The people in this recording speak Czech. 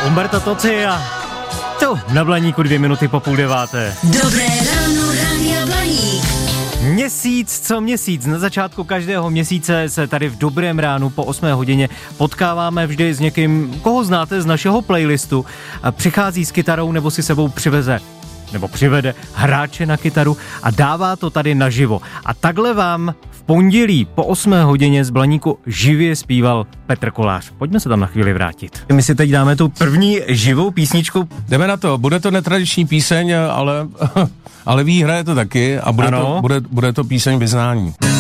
Umberto Tozzi a tu na Blaníku 2 minuty po 8:30. Dobré ráno, Rádia Blaník. Měsíc co měsíc, na začátku každého měsíce se tady v Dobrém ránu po 8 hodině potkáváme vždy s někým, koho znáte z našeho playlistu. Přichází s kytarou nebo si sebou přivede hráče na kytaru a dává to tady naživo. A takhle vám v pondělí po 8 hodině z Blaníku živě zpíval Petr Kolář. Pojďme se tam na chvíli vrátit. My si teď dáme tu první živou písničku. Jdeme na to, bude to netradiční píseň, ale výhra je to taky a bude to píseň vyznání.